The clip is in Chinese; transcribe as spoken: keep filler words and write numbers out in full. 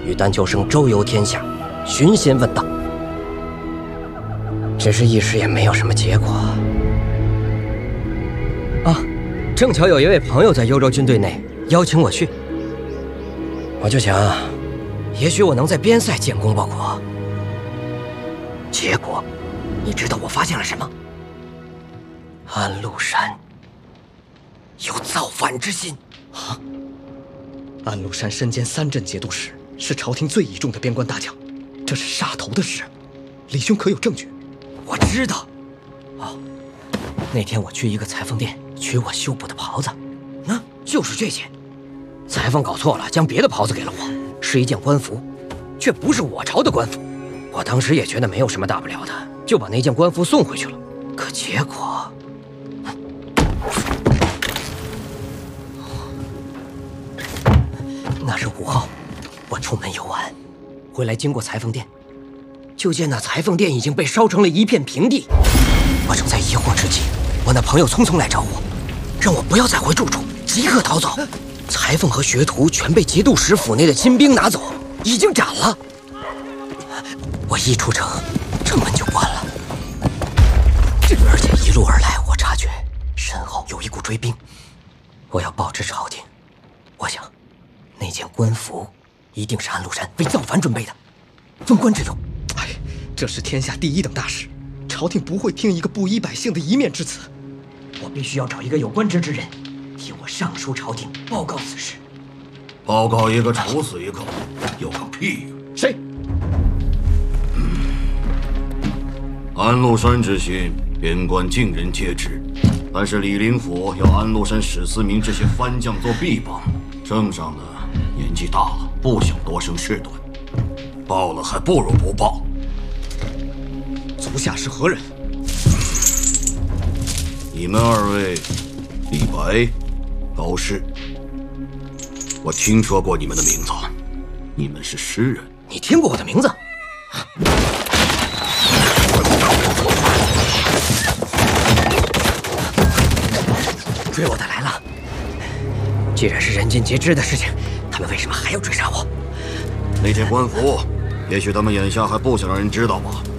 与丹丘生周游天下，寻仙问道。只是一时也没有什么结果。啊，正巧有一位朋友在幽州军队内邀请我去，我就想，也许我能在边塞建功报国。结果，你知道我发现了什么？安禄山有造反之心。 啊！安禄山身兼三镇节度使，是朝廷最倚重的边关大将，这是杀头的事。李兄可有证据？ 我知道。哦，那天我去一个裁缝店取我修补的袍子，啊，就是这件。裁缝搞错了，将别的袍子给了我，是一件官服，却不是我朝的官服。我当时也觉得没有什么大不了的，就把那件官服送回去了。可结果，那是午后，我出门游玩，回来经过裁缝店，就见那裁缝店已经被烧成了一片平地。我正在疑惑之际，我那朋友匆匆来找我，让我不要再回住处，即刻逃走。裁缝和学徒全被节度使府内的亲兵拿走，已经斩了。我一出城，城门就关了。而且一路而来，我察觉身后有一股追兵，我要报知朝廷。我想，那件官服一定是安禄山为造反准备的，封官之用。 哎，这是天下第一等大事，朝廷不会听一个不依百姓的一面之词。 我必须要找一个有官职之人，替我上书朝廷报告此事。 报告一个愁死一个，有个屁用！ 谁？ 安禄山之心，边关尽人皆知。但是李林甫要安禄山史思明这些藩将做臂膀，圣上呢年纪大了，不想多生事端，报了还不如不报。 足下是何人？ 你们二位，李白、高适，我听说过你们的名字，你们是诗人。 你听过我的名字？追我的来了！既然是人尽皆知的事情，他们为什么还要追杀我？ 那件官服，也许他们眼下还不想让人知道吧。